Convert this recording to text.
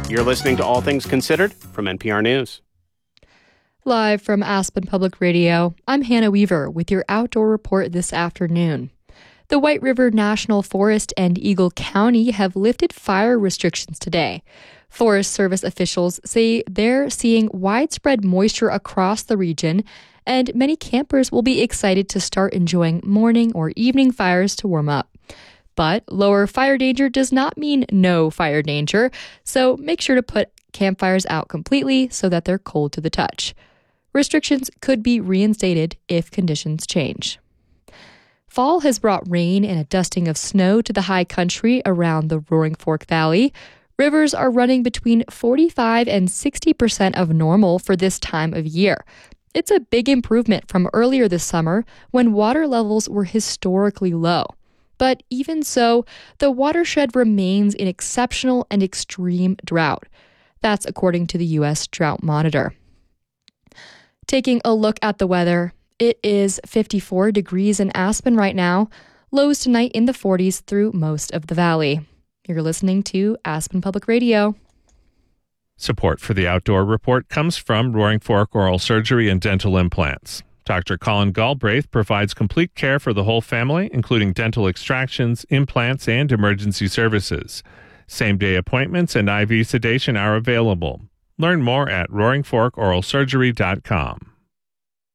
You're listening to All Things Considered from NPR News. Live from Aspen Public Radio, I'm Hannah Weaver with your outdoor report this afternoon. The White River National Forest and Eagle County have lifted fire restrictions today. Forest Service officials say they're seeing widespread moisture across the region, and many campers will be excited to start enjoying morning or evening fires to warm up. But lower fire danger does not mean no fire danger, so make sure to put campfires out completely so that they're cold to the touch. Restrictions could be reinstated if conditions change. Fall has brought rain and a dusting of snow to the high country around the Roaring Fork Valley. Rivers are running between 45% and 60% of normal for this time of year. It's a big improvement from earlier this summer when water levels were historically low. But even so, the watershed remains in exceptional and extreme drought. That's according to the U.S. Drought Monitor. Taking a look at the weather, it is 54 degrees in Aspen right now, lows tonight in the 40s through most of the valley. You're listening to Aspen Public Radio. Support for the Outdoor Report comes from Roaring Fork Oral Surgery and Dental Implants. Dr. Colin Galbraith provides complete care for the whole family, including dental extractions, implants, and emergency services. Same-day appointments and IV sedation are available. Learn more at roaringforkoralsurgery.com.